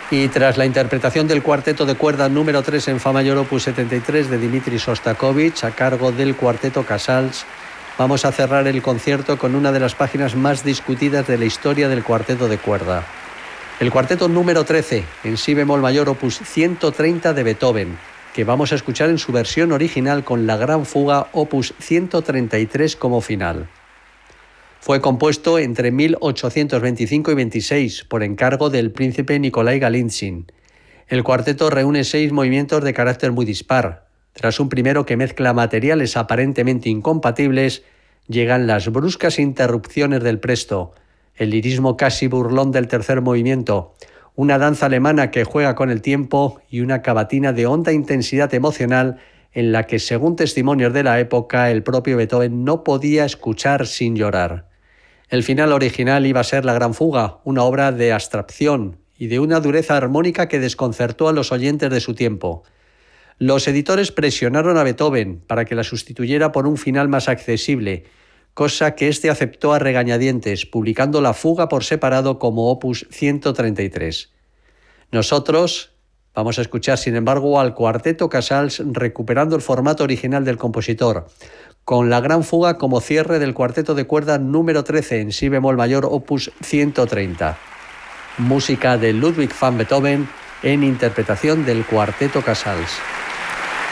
Y tras la interpretación del cuarteto de cuerda número 3 en Fa mayor opus 73 de Dmitri Shostakovich a cargo del cuarteto Casals, vamos a cerrar el concierto con una de las páginas más discutidas de la historia del cuarteto de cuerda. El cuarteto número 13 en Si bemol mayor opus 130 de Beethoven, que vamos a escuchar en su versión original con la gran fuga opus 133 como final. Fue compuesto entre 1825 y 26 por encargo del príncipe Nikolai Golitsyn. El cuarteto reúne 6 movimientos de carácter muy dispar. Tras un primero que mezcla materiales aparentemente incompatibles, llegan las bruscas interrupciones del presto, el lirismo casi burlón del tercer movimiento, una danza alemana que juega con el tiempo y una cavatina de honda intensidad emocional en la que, según testimonios de la época, el propio Beethoven no podía escuchar sin llorar. El final original iba a ser la gran fuga, una obra de abstracción y de una dureza armónica que desconcertó a los oyentes de su tiempo. Los editores presionaron a Beethoven para que la sustituyera por un final más accesible, cosa que éste aceptó a regañadientes, publicando la fuga por separado como opus 133. Nosotros vamos a escuchar, sin embargo, al cuarteto Casals recuperando el formato original del compositor, con la gran fuga como cierre del cuarteto de cuerda número 13 en Si bemol mayor opus 130. Música de Ludwig van Beethoven en interpretación del cuarteto Casals.